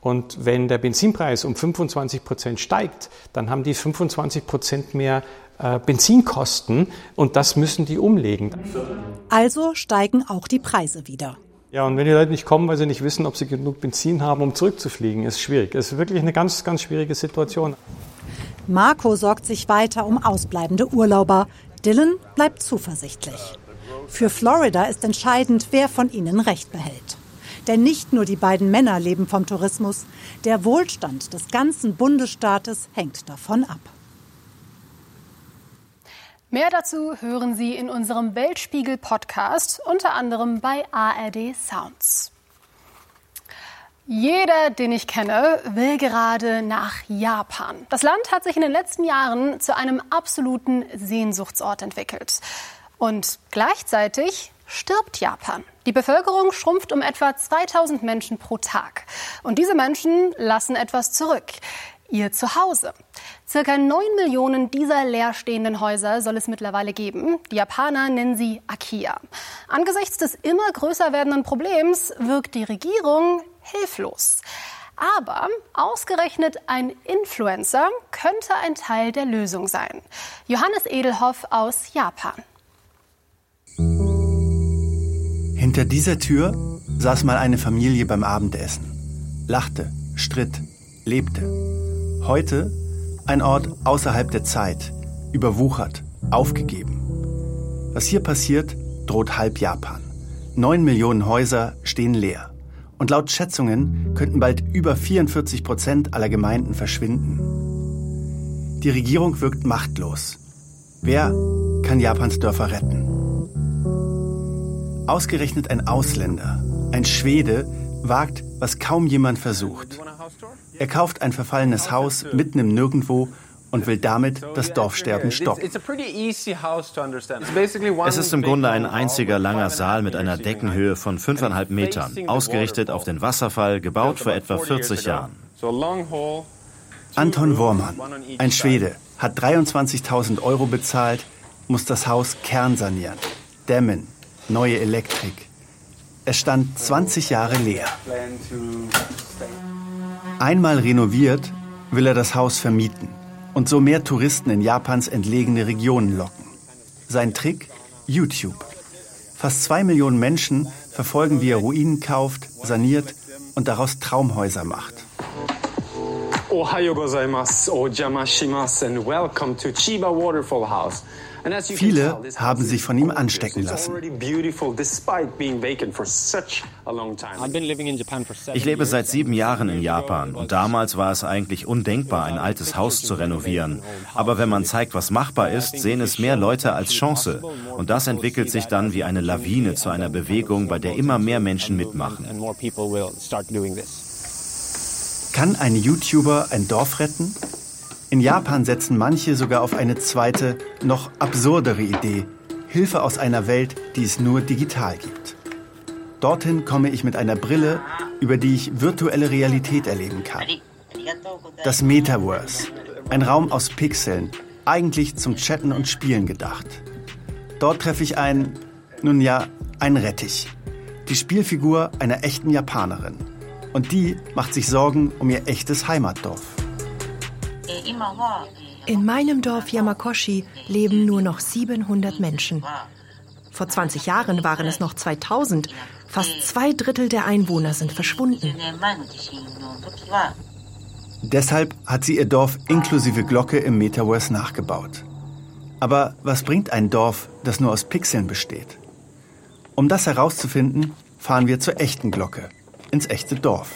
Und wenn der Benzinpreis um 25% steigt, dann haben die 25% mehr Benzinkosten und das müssen die umlegen. Also steigen auch die Preise wieder. Ja, und wenn die Leute nicht kommen, weil sie nicht wissen, ob sie genug Benzin haben, um zurückzufliegen, ist schwierig. Es ist wirklich eine ganz, ganz schwierige Situation. Marco sorgt sich weiter um ausbleibende Urlauber. Dylan bleibt zuversichtlich. Für Florida ist entscheidend, wer von ihnen Recht behält. Denn nicht nur die beiden Männer leben vom Tourismus. Der Wohlstand des ganzen Bundesstaates hängt davon ab. Mehr dazu hören Sie in unserem Weltspiegel-Podcast, unter anderem bei ARD Sounds. Jeder, den ich kenne, will gerade nach Japan. Das Land hat sich in den letzten Jahren zu einem absoluten Sehnsuchtsort entwickelt. Und gleichzeitig stirbt Japan. Die Bevölkerung schrumpft um etwa 2000 Menschen pro Tag. Und diese Menschen lassen etwas zurück. Ihr Zuhause. Circa 9 Millionen dieser leerstehenden Häuser soll es mittlerweile geben. Die Japaner nennen sie Akiya. Angesichts des immer größer werdenden Problems wirkt die Regierung hilflos. Aber ausgerechnet ein Influencer könnte ein Teil der Lösung sein. Johannes Edelhoff aus Japan. Hinter dieser Tür saß mal eine Familie beim Abendessen. Lachte, stritt, lebte. Heute ein Ort außerhalb der Zeit, überwuchert, aufgegeben. Was hier passiert, droht halb Japan. 9 Millionen Häuser stehen leer. Und laut Schätzungen könnten bald über 44% aller Gemeinden verschwinden. Die Regierung wirkt machtlos. Wer kann Japans Dörfer retten? Ausgerechnet ein Ausländer, ein Schwede, wagt, was kaum jemand versucht. Er kauft ein verfallenes Haus mitten im Nirgendwo und will damit das Dorfsterben stoppen. Es ist im Grunde ein einziger langer Saal mit einer Deckenhöhe von 5,5 Metern, ausgerichtet auf den Wasserfall, gebaut vor etwa 40 Jahren. Anton Wormann, ein Schwede, hat 23.000 € bezahlt, muss das Haus kernsanieren, dämmen, neue Elektrik. Es stand 20 Jahre leer. Einmal renoviert, will er das Haus vermieten und so mehr Touristen in Japans entlegene Regionen locken. Sein Trick? YouTube. Fast 2 Millionen Menschen verfolgen, wie er Ruinen kauft, saniert und daraus Traumhäuser macht. Ohayou gozaimasu, ojamashimashou and welcome to Chiba Waterfall House. Viele haben sich von ihm anstecken lassen. Ich lebe seit 7 Jahren in Japan und damals war es eigentlich undenkbar, ein altes Haus zu renovieren. Aber wenn man zeigt, was machbar ist, sehen es mehr Leute als Chance. Und das entwickelt sich dann wie eine Lawine zu einer Bewegung, bei der immer mehr Menschen mitmachen. Kann ein YouTuber ein Dorf retten? In Japan setzen manche sogar auf eine zweite, noch absurdere Idee. Hilfe aus einer Welt, die es nur digital gibt. Dorthin komme ich mit einer Brille, über die ich virtuelle Realität erleben kann. Das Metaverse. Ein Raum aus Pixeln, eigentlich zum Chatten und Spielen gedacht. Dort treffe ich einen Rettich. Die Spielfigur einer echten Japanerin. Und die macht sich Sorgen um ihr echtes Heimatdorf. In meinem Dorf Yamakoshi leben nur noch 700 Menschen. Vor 20 Jahren waren es noch 2000. Fast 2/3 der Einwohner sind verschwunden. Deshalb hat sie ihr Dorf inklusive Glocke im Metaverse nachgebaut. Aber was bringt ein Dorf, das nur aus Pixeln besteht? Um das herauszufinden, fahren wir zur echten Glocke, ins echte Dorf.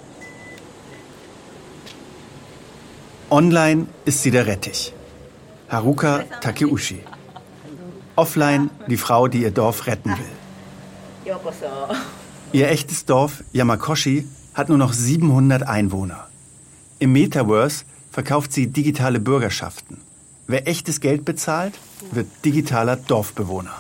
Online ist sie der Rettich, Haruka Takeuchi. Offline die Frau, die ihr Dorf retten will. Ihr echtes Dorf, Yamakoshi, hat nur noch 700 Einwohner. Im Metaverse verkauft sie digitale Bürgerschaften. Wer echtes Geld bezahlt, wird digitaler Dorfbewohner.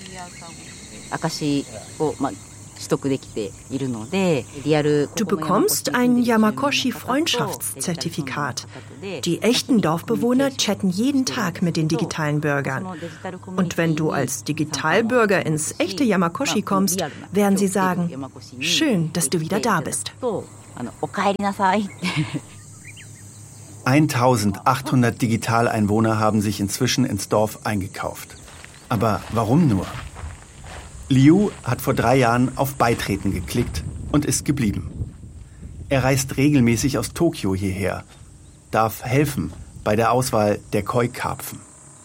Du bekommst ein Yamakoshi-Freundschaftszertifikat. Die echten Dorfbewohner chatten jeden Tag mit den digitalen Bürgern. Und wenn du als Digitalbürger ins echte Yamakoshi kommst, werden sie sagen, schön, dass du wieder da bist. 1800 Digitaleinwohner haben sich inzwischen ins Dorf eingekauft. Aber warum nur? Liu hat vor 3 Jahren auf Beitreten geklickt und ist geblieben. Er reist regelmäßig aus Tokio hierher, darf helfen bei der Auswahl der Koi-Karpfen.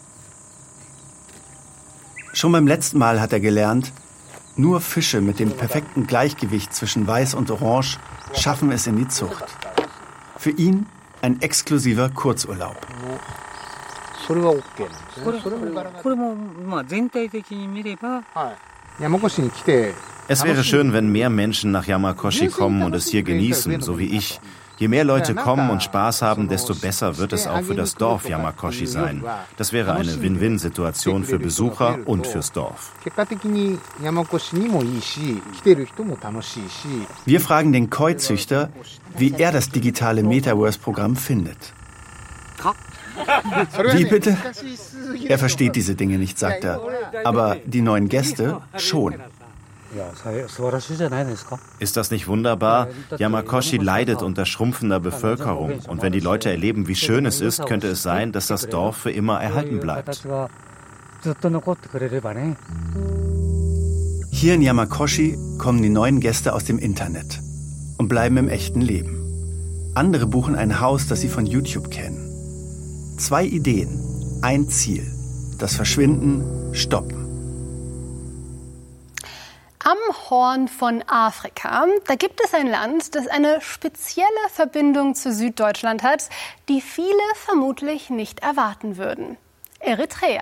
Schon beim letzten Mal hat er gelernt, nur Fische mit dem perfekten Gleichgewicht zwischen Weiß und Orange schaffen es in die Zucht. Für ihn ein exklusiver Kurzurlaub. Es wäre schön, wenn mehr Menschen nach Yamakoshi kommen und es hier genießen, so wie ich. Je mehr Leute kommen und Spaß haben, desto besser wird es auch für das Dorf Yamakoshi sein. Das wäre eine Win-Win-Situation für Besucher und fürs Dorf. Wir fragen den Koi-Züchter, wie er das digitale Metaverse-Programm findet. Wie bitte? Er versteht diese Dinge nicht, sagt er. Aber die neuen Gäste schon. Ist das nicht wunderbar? Yamakoshi leidet unter schrumpfender Bevölkerung. Und wenn die Leute erleben, wie schön es ist, könnte es sein, dass das Dorf für immer erhalten bleibt. Hier in Yamakoshi kommen die neuen Gäste aus dem Internet und bleiben im echten Leben. Andere buchen ein Haus, das sie von YouTube kennen. 2 Ideen, ein Ziel. Das Verschwinden stoppen. Am Horn von Afrika, da gibt es ein Land, das eine spezielle Verbindung zu Süddeutschland hat, die viele vermutlich nicht erwarten würden. Eritrea.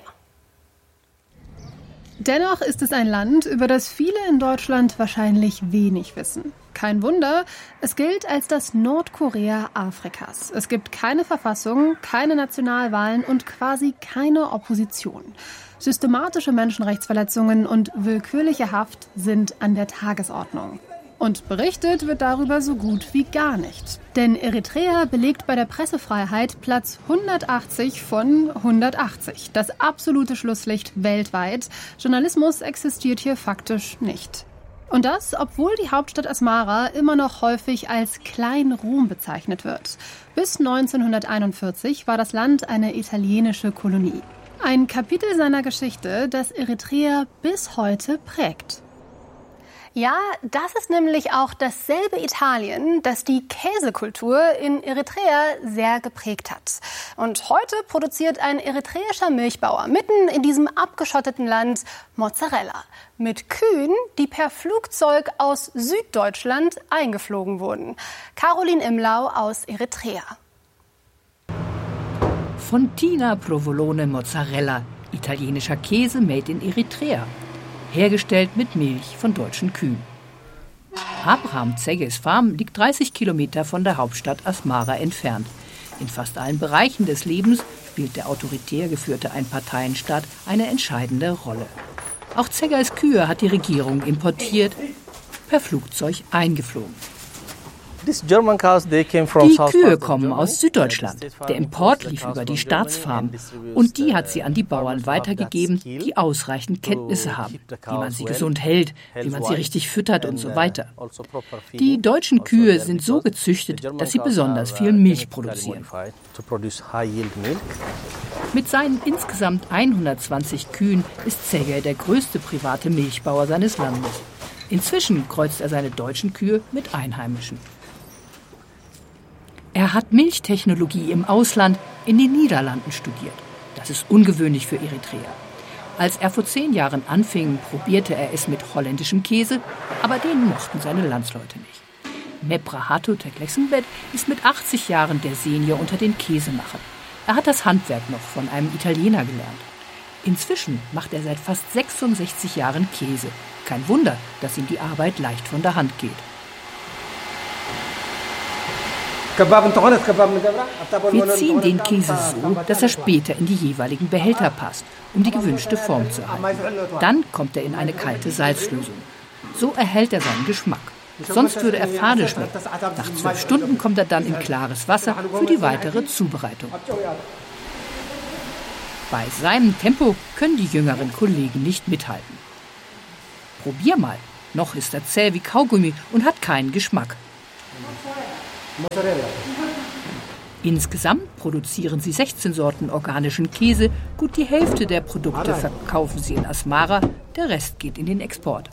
Dennoch ist es ein Land, über das viele in Deutschland wahrscheinlich wenig wissen. Kein Wunder, es gilt als das Nordkorea Afrikas. Es gibt keine Verfassung, keine Nationalwahlen und quasi keine Opposition. Systematische Menschenrechtsverletzungen und willkürliche Haft sind an der Tagesordnung. Und berichtet wird darüber so gut wie gar nicht. Denn Eritrea belegt bei der Pressefreiheit Platz 180 von 180. Das absolute Schlusslicht weltweit. Journalismus existiert hier faktisch nicht. Und das, obwohl die Hauptstadt Asmara immer noch häufig als Klein-Rom bezeichnet wird. Bis 1941 war das Land eine italienische Kolonie. Ein Kapitel seiner Geschichte, das Eritrea bis heute prägt. Ja, das ist nämlich auch dasselbe Italien, das die Käsekultur in Eritrea sehr geprägt hat. Und heute produziert ein eritreischer Milchbauer mitten in diesem abgeschotteten Land Mozzarella mit Kühen, die per Flugzeug aus Süddeutschland eingeflogen wurden. Caroline Imlau aus Eritrea. Fontina Provolone Mozzarella, italienischer Käse made in Eritrea. Hergestellt mit Milch von deutschen Kühen. Abraham Zegges Farm liegt 30 Kilometer von der Hauptstadt Asmara entfernt. In fast allen Bereichen des Lebens spielt der autoritär geführte Einparteienstaat eine entscheidende Rolle. Auch Zegges Kühe hat die Regierung importiert, per Flugzeug eingeflogen. Die Kühe kommen aus Süddeutschland. Der Import lief über die Staatsfarm und die hat sie an die Bauern weitergegeben, die ausreichend Kenntnisse haben, wie man sie gesund hält, wie man sie richtig füttert und so weiter. Die deutschen Kühe sind so gezüchtet, dass sie besonders viel Milch produzieren. Mit seinen insgesamt 120 Kühen ist Zegge der größte private Milchbauer seines Landes. Inzwischen kreuzt er seine deutschen Kühe mit einheimischen. Er hat Milchtechnologie im Ausland in den Niederlanden studiert. Das ist ungewöhnlich für Eritrea. Als er vor 10 Jahren anfing, probierte er es mit holländischem Käse, aber den mochten seine Landsleute nicht. Mebrahato Teklexenbet ist mit 80 Jahren der Senior unter den Käsemachern. Er hat das Handwerk noch von einem Italiener gelernt. Inzwischen macht er seit fast 66 Jahren Käse. Kein Wunder, dass ihm die Arbeit leicht von der Hand geht. Wir ziehen den Käse so, dass er später in die jeweiligen Behälter passt, um die gewünschte Form zu erhalten. Dann kommt er in eine kalte Salzlösung. So erhält er seinen Geschmack. Sonst würde er fade schmecken. Nach 12 Stunden kommt er dann in klares Wasser für die weitere Zubereitung. Bei seinem Tempo können die jüngeren Kollegen nicht mithalten. Probier mal. Noch ist er zäh wie Kaugummi und hat keinen Geschmack. Insgesamt produzieren sie 16 Sorten organischen Käse. Gut die Hälfte der Produkte verkaufen sie in Asmara, der Rest geht in den Export.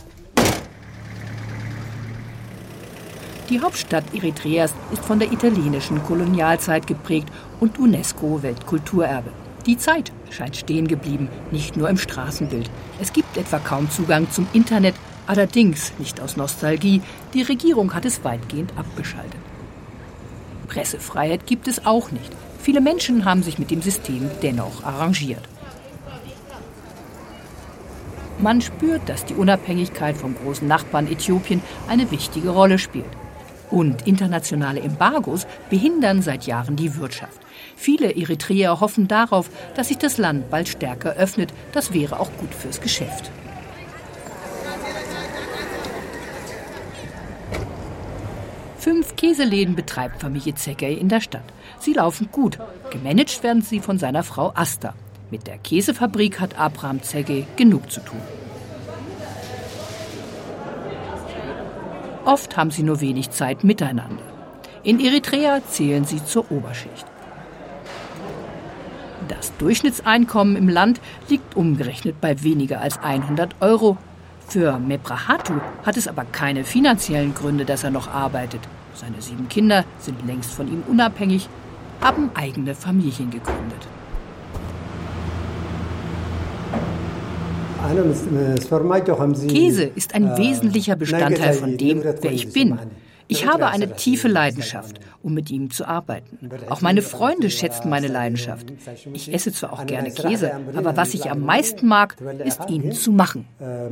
Die Hauptstadt Eritreas ist von der italienischen Kolonialzeit geprägt und UNESCO-Weltkulturerbe. Die Zeit scheint stehen geblieben, nicht nur im Straßenbild. Es gibt etwa kaum Zugang zum Internet, allerdings nicht aus Nostalgie. Die Regierung hat es weitgehend abgeschaltet. Pressefreiheit gibt es auch nicht. Viele Menschen haben sich mit dem System dennoch arrangiert. Man spürt, dass die Unabhängigkeit vom großen Nachbarn Äthiopien eine wichtige Rolle spielt. Und internationale Embargos behindern seit Jahren die Wirtschaft. Viele Eritreer hoffen darauf, dass sich das Land bald stärker öffnet. Das wäre auch gut fürs Geschäft. Fünf Käseläden betreibt Familie Zegey in der Stadt. Sie laufen gut. Gemanagt werden sie von seiner Frau Asta. Mit der Käsefabrik hat Abraham Zegey genug zu tun. Oft haben sie nur wenig Zeit miteinander. In Eritrea zählen sie zur Oberschicht. Das Durchschnittseinkommen im Land liegt umgerechnet bei weniger als 100 €. Für Mebrahatu hat es aber keine finanziellen Gründe, dass er noch arbeitet. Seine 7 Kinder sind längst von ihm unabhängig, haben eigene Familien gegründet. Käse ist ein wesentlicher Bestandteil von dem, wer ich bin. Ich habe eine tiefe Leidenschaft, um mit ihm zu arbeiten. Auch meine Freunde schätzen meine Leidenschaft. Ich esse zwar auch gerne Käse, aber was ich am meisten mag, ist ihn zu machen.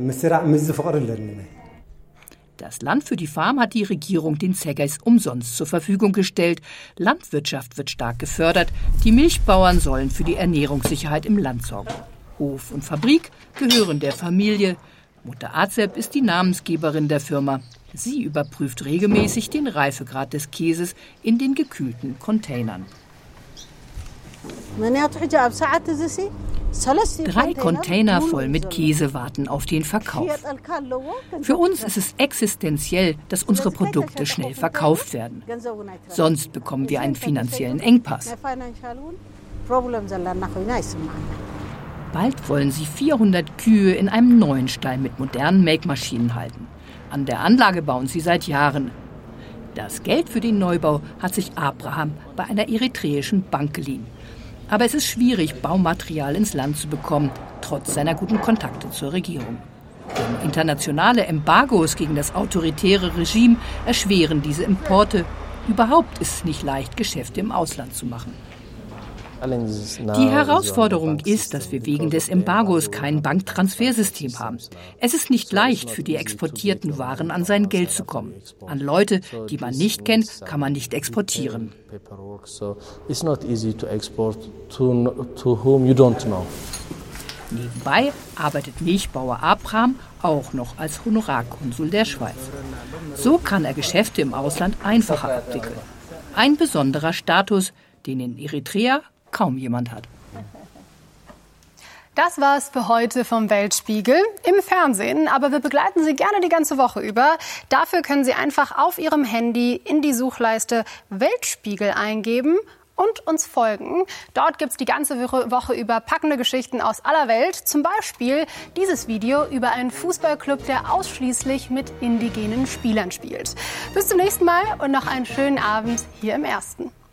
Das Land für die Farm hat die Regierung den Zegeys umsonst zur Verfügung gestellt. Landwirtschaft wird stark gefördert. Die Milchbauern sollen für die Ernährungssicherheit im Land sorgen. Hof und Fabrik gehören der Familie. Mutter Azeb ist die Namensgeberin der Firma. Sie überprüft regelmäßig den Reifegrad des Käses in den gekühlten Containern. 3 Container voll mit Käse warten auf den Verkauf. Für uns ist es existenziell, dass unsere Produkte schnell verkauft werden. Sonst bekommen wir einen finanziellen Engpass. Bald wollen sie 400 Kühe in einem neuen Stall mit modernen Melkmaschinen halten. An der Anlage bauen sie seit Jahren. Das Geld für den Neubau hat sich Abraham bei einer eritreischen Bank geliehen. Aber es ist schwierig, Baumaterial ins Land zu bekommen, trotz seiner guten Kontakte zur Regierung. Denn internationale Embargos gegen das autoritäre Regime erschweren diese Importe. Überhaupt ist es nicht leicht, Geschäfte im Ausland zu machen. Die Herausforderung ist, dass wir wegen des Embargos kein Banktransfersystem haben. Es ist nicht leicht, für die exportierten Waren an sein Geld zu kommen. An Leute, die man nicht kennt, kann man nicht exportieren. Nebenbei arbeitet Milchbauer Abraham auch noch als Honorarkonsul der Schweiz. So kann er Geschäfte im Ausland einfacher abwickeln. Ein besonderer Status, den in Eritrea kaum jemand hat. Das war's für heute vom Weltspiegel im Fernsehen. Aber wir begleiten Sie gerne die ganze Woche über. Dafür können Sie einfach auf Ihrem Handy in die Suchleiste Weltspiegel eingeben und uns folgen. Dort gibt's die ganze Woche über packende Geschichten aus aller Welt. Zum Beispiel dieses Video über einen Fußballclub, der ausschließlich mit indigenen Spielern spielt. Bis zum nächsten Mal und noch einen schönen Abend hier im Ersten.